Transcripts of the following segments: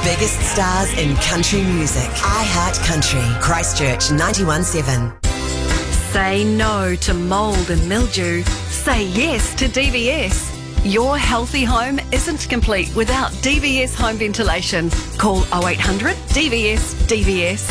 biggest stars in country music. iHeart Country, Christchurch 91.7. Say no to mould and mildew. Say yes to DVS. Your healthy home isn't complete without DVS home ventilation. Call 0800 DVS DVS.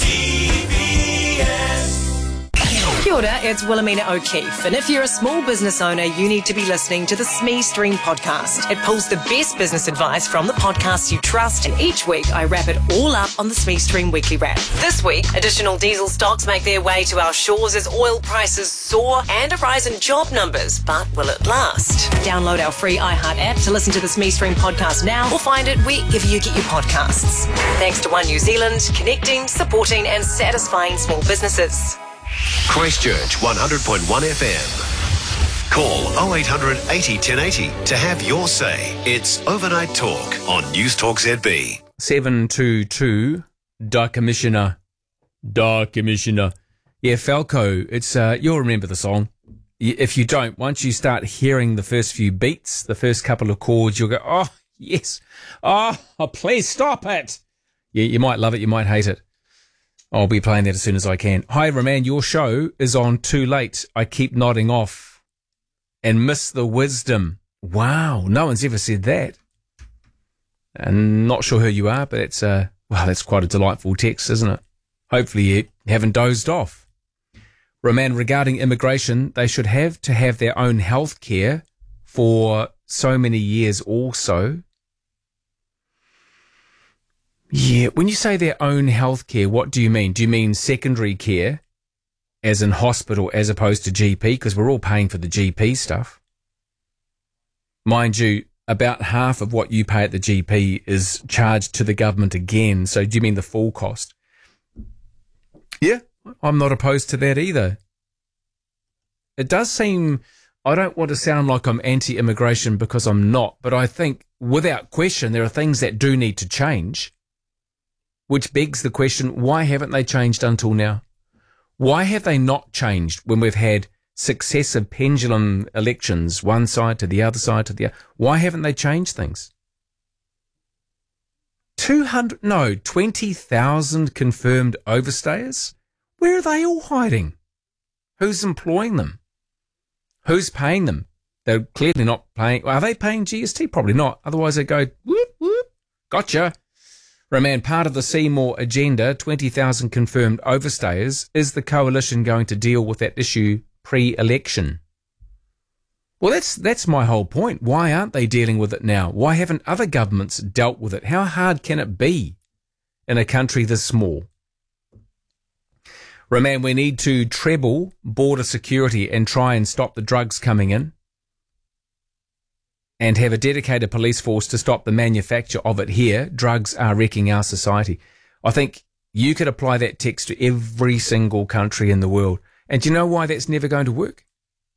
Kia ora, it's Wilhelmina O'Keefe, and if you're a small business owner, you need to be listening to the SME Stream podcast. It pulls the best business advice from the podcasts you trust, and each week I wrap it all up on the SME Stream weekly wrap. This week, additional diesel stocks make their way to our shores as oil prices soar and a rise in job numbers, but will it last? Download our free iHeart app to listen to the SME Stream podcast now, or find it wherever you get your podcasts. Thanks to One New Zealand, connecting, supporting and satisfying small businesses. Christchurch 100.1 FM. Call 0800 80 1080 to have your say. It's Overnight Talk on News Talk ZB. 722 Da Commissioner. Yeah, Falco. It's you'll remember the song. If you don't, once you start hearing the first few beats, the first couple of chords, you'll go, oh, yes. Oh, please stop it. Yeah, you might love it, you might hate it. I'll be playing that as soon as I can. Hi, Roman, your show is on too late. I keep nodding off and miss the wisdom. Wow, no one's ever said that. And not sure who you are, but it's that's quite a delightful text, isn't it? Hopefully you haven't dozed off. Roman, regarding immigration, they should have to have their own health care for so many years also. Yeah, when you say their own health care, what do you mean? Do you mean secondary care, as in hospital, as opposed to GP? Because we're all paying for the GP stuff. Mind you, about half of what you pay at the GP is charged to the government again. So do you mean the full cost? Yeah, I'm not opposed to that either. It does seem, I don't want to sound like I'm anti-immigration because I'm not, but I think without question there are things that do need to change. Which begs the question, why haven't they changed until now? Why have they not changed when we've had successive pendulum elections, one side to the other side to the other? Why haven't they changed things? 20,000 confirmed overstayers? Where are they all hiding? Who's employing them? Who's paying them? They're clearly not paying. Are they paying GST? Probably not. Otherwise they go, whoop, whoop, gotcha. Roman, part of the Seymour agenda, 20,000 confirmed overstayers. Is the coalition going to deal with that issue pre-election? Well, that's my whole point. Why aren't they dealing with it now? Why haven't other governments dealt with it? How hard can it be in a country this small? Roman, we need to treble border security and try and stop the drugs coming in, and have a dedicated police force to stop the manufacture of it here. Drugs are wrecking our society. I think you could apply that text to every single country in the world. And do you know why that's never going to work?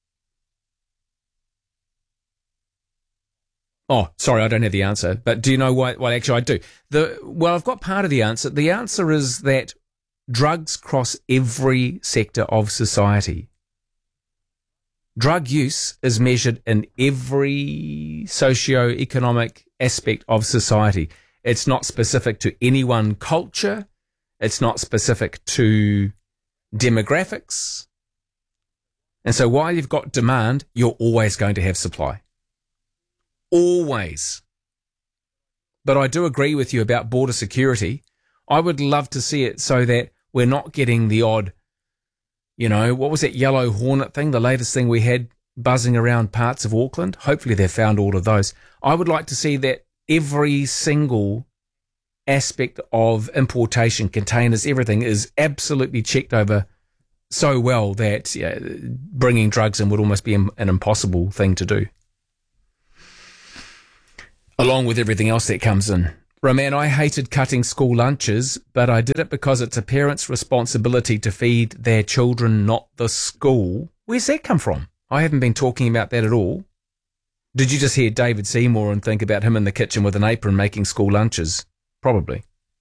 Oh, sorry, I don't have the answer. But do you know why? Well, actually, I do. Well, I've got part of the answer. The answer is that drugs cross every sector of society. Drug use is measured in every socio-economic aspect of society. It's not specific to any one culture. It's not specific to demographics. And so while you've got demand, you're always going to have supply. Always. But I do agree with you about border security. I would love to see it so that we're not getting the odd, you know, what was that yellow hornet thing, the latest thing we had buzzing around parts of Auckland? Hopefully they've found all of those. I would like to see that every single aspect of importation, containers, everything is absolutely checked over so well that bringing drugs in would almost be an impossible thing to do, along with everything else that comes in. Roman, I hated cutting school lunches, but I did it because it's a parent's responsibility to feed their children, not the school. Where's that come from? I haven't been talking about that at all. Did you just hear David Seymour and think about him in the kitchen with an apron making school lunches? Probably.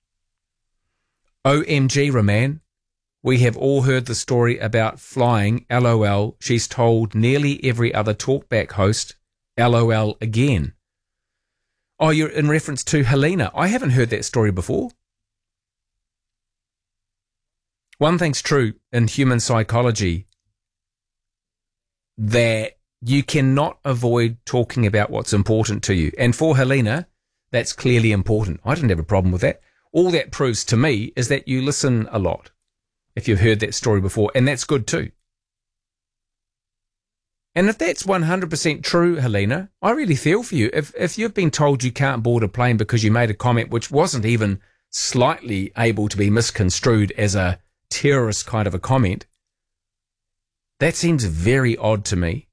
OMG, Roman, we have all heard the story about flying. LOL. She's told nearly every other talkback host, LOL again. Oh, you're in reference to Helena. I haven't heard that story before. One thing's true in human psychology, that you cannot avoid talking about what's important to you. And for Helena, that's clearly important. I didn't have a problem with that. All that proves to me is that you listen a lot, if you've heard that story before, and that's good too. And if that's 100% true, Helena, I really feel for you. If you've been told you can't board a plane because you made a comment which wasn't even slightly able to be misconstrued as a terrorist kind of a comment, that seems very odd to me.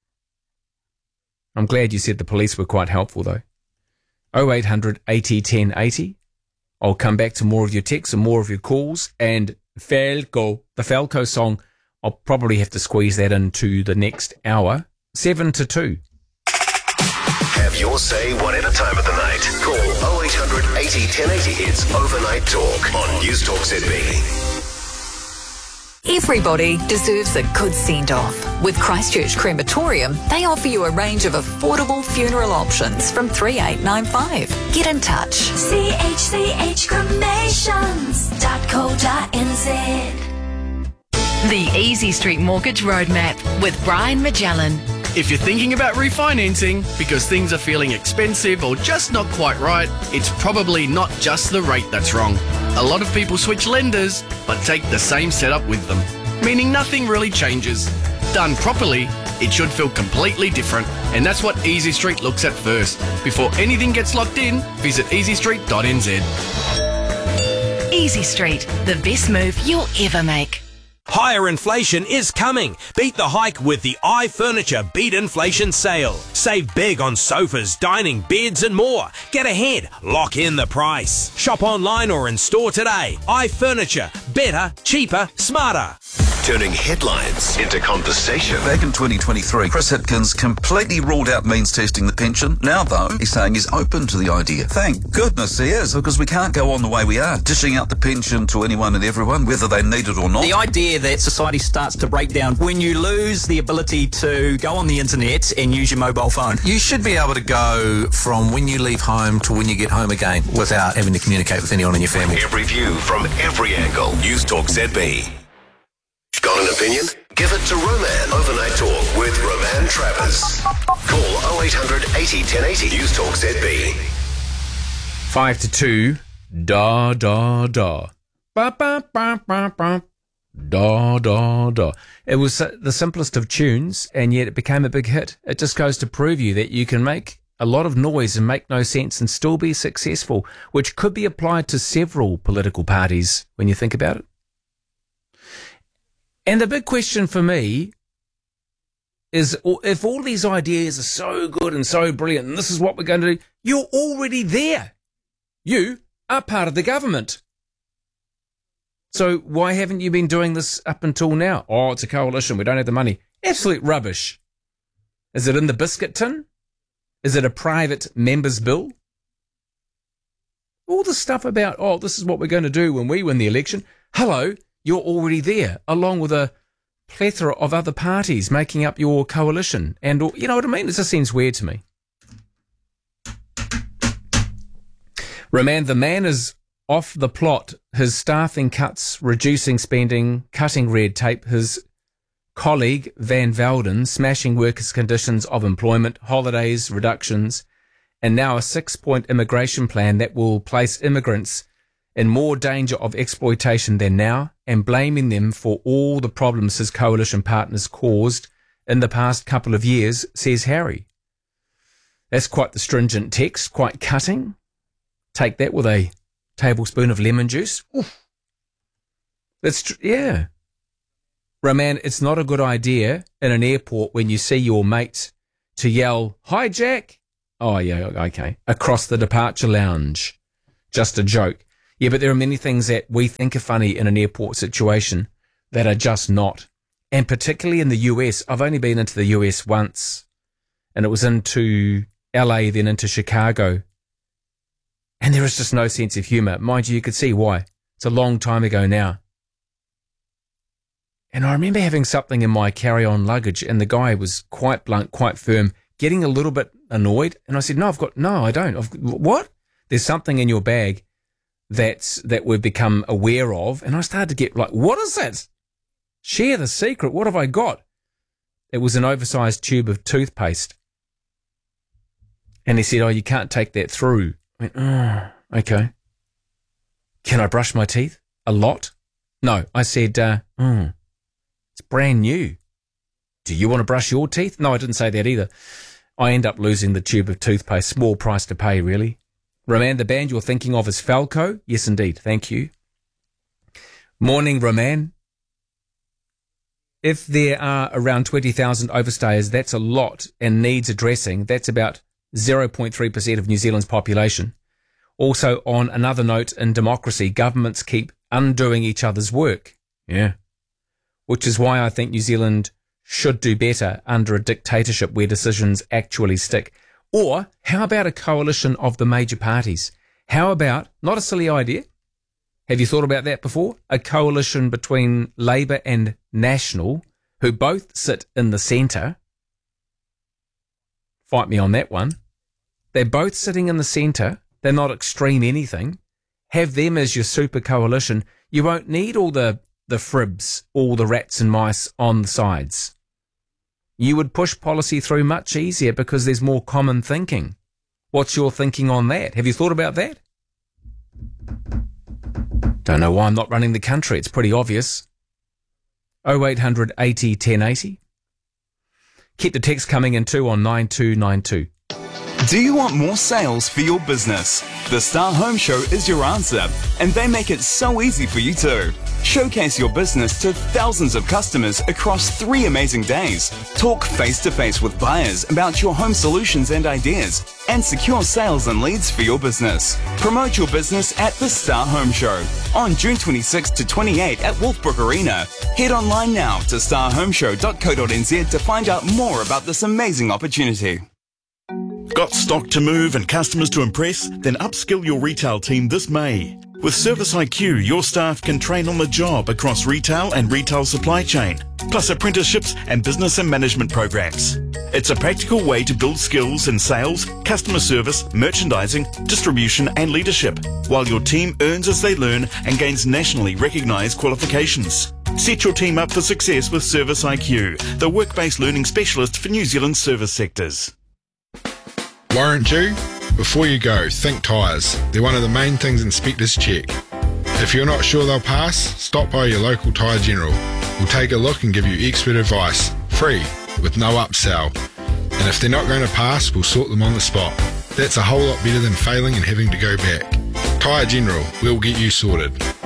I'm glad you said the police were quite helpful, though. 0800 80 10 80. I'll come back to more of your texts and more of your calls. And Falco, the Falco song, I'll probably have to squeeze that into the next hour. 7 to 2. Have your say whatever time of the night. Call 0800 80 1080. It's Overnight Talk on News Talk ZB. Everybody deserves a good send-off. With Christchurch Crematorium, they offer you a range of affordable funeral options from 3895. Get in touch. chchcremations.co.nz. The Easy Street Mortgage Roadmap with Brian Magellan. If you're thinking about refinancing because things are feeling expensive or just not quite right, it's probably not just the rate that's wrong. A lot of people switch lenders but take the same setup with them, meaning nothing really changes. Done properly, it should feel completely different, and that's what Easy Street looks at first. Before anything gets locked in, visit easystreet.nz. Easy Street, the best move you'll ever make. Higher inflation is coming. Beat the hike with the iFurniture Beat Inflation Sale. Save big on sofas, dining, beds and more. Get ahead. Lock in the price. Shop online or in store today. iFurniture. Better, cheaper, smarter. Turning headlines into conversation. Back in 2023, Chris Hipkins completely ruled out means testing the pension. Now, though, he's saying he's open to the idea. Thank goodness he is, because we can't go on the way we are, dishing out the pension to anyone and everyone, whether they need it or not. The idea that society starts to break down when you lose the ability to go on the internet and use your mobile phone. You should be able to go from when you leave home to when you get home again without having to communicate with anyone in your family. Every view from every angle. News Talk ZB. Got an opinion? Give it to Roman. Overnight Talk with Roman Travers. Call 0800 80 1080. News Talk ZB. 5 to 2. Da, da, da. Ba, ba, ba, ba, ba. Da, da, da. It was the simplest of tunes, and yet it became a big hit. It just goes to prove you that you can make a lot of noise and make no sense and still be successful, which could be applied to several political parties when you think about it. And the big question for me is, if all these ideas are so good and so brilliant, and this is what we're going to do, you're already there. You are part of the government. So why haven't you been doing this up until now? Oh, it's a coalition. We don't have the money. Absolute rubbish. Is it in the biscuit tin? Is it a private member's bill? All the stuff about, oh, this is what we're going to do when we win the election. Hello, you're already there, along with a plethora of other parties making up your coalition. And you know what I mean? It just seems weird to me. Roman, the man is off the plot. His staffing cuts, reducing spending, cutting red tape. His colleague, Van Velden, smashing workers' conditions of employment, holidays, reductions, and now a 6-point immigration plan that will place immigrants in more danger of exploitation than now, and blaming them for all the problems his coalition partners caused in the past couple of years, says Harry. That's quite the stringent text, quite cutting. Take that with a tablespoon of lemon juice. Oof. Yeah. Roman, it's not a good idea in an airport when you see your mates to yell, "Hi, Jack." Oh, yeah, okay. Across the departure lounge. Just a joke. Yeah, but there are many things that we think are funny in an airport situation that are just not. And particularly in the US, I've only been into the US once, and it was into LA, then into Chicago. And there is just no sense of humour. Mind you, you could see why. It's a long time ago now. And I remember having something in my carry-on luggage, and the guy was quite blunt, quite firm, getting a little bit annoyed. And I said, no, I don't. What? There's something in your bag that we've become aware of. And I started to get like, what is it? Share the secret. What have I got? It was an oversized tube of toothpaste. And he said, oh, you can't take that through. I went, oh, okay. Can I brush my teeth? A lot? No. I said, it's brand new. Do you want to brush your teeth? No, I didn't say that either. I end up losing the tube of toothpaste. Small price to pay, really. Roman, the band you're thinking of is Falco? Yes, indeed. Thank you. Morning, Roman. If there are around 20,000 overstayers, that's a lot and needs addressing. That's about 0.3% of New Zealand's population. Also, on another note, in democracy, governments keep undoing each other's work. Yeah. Which is why I think New Zealand should do better under a dictatorship where decisions actually stick. Or how about a coalition of the major parties? How about, not a silly idea, have you thought about that before? A coalition between Labour and National, who both sit in the centre. Fight me on that one. They're both sitting in the centre. They're not extreme anything. Have them as your super coalition. You won't need all the fribs, all the rats and mice on the sides. You would push policy through much easier because there's more common thinking. What's your thinking on that? Have you thought about that? Don't know why I'm not running the country. It's pretty obvious. 0800 80 1080. Keep the text coming in too on 9292. Do you want more sales for your business? The Star Home Show is your answer, and they make it so easy for you too. Showcase your business to thousands of customers across 3 amazing days. Talk face-to-face with buyers about your home solutions and ideas, and secure sales and leads for your business. Promote your business at the Star Home Show on June 26 to 28 at Wolfbrook Arena. Head online now to starhomeshow.co.nz to find out more about this amazing opportunity. Got stock to move and customers to impress? Then upskill your retail team this May. With Service IQ, your staff can train on the job across retail and retail supply chain, plus apprenticeships and business and management programs. It's a practical way to build skills in sales, customer service, merchandising, distribution and leadership, while your team earns as they learn and gains nationally recognised qualifications. Set your team up for success with Service IQ, the work-based learning specialist for New Zealand's service sectors. Warrant due? Before you go, think tyres. They're one of the main things inspectors check. If you're not sure they'll pass, stop by your local Tyre General. We'll take a look and give you expert advice, free, with no upsell. And if they're not going to pass, we'll sort them on the spot. That's a whole lot better than failing and having to go back. Tyre General, we'll get you sorted.